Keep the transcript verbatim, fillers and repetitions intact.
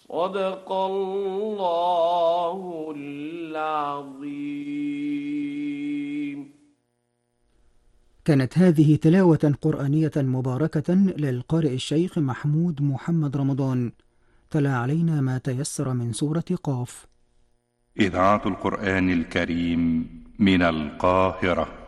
صدق الله العظيم. كانت هذه تلاوة قرآنية مباركة للقارئ الشيخ محمود محمد رمضان، تلا علينا ما تيسر من سورة قاف. إذاعة القرآن الكريم من القاهرة.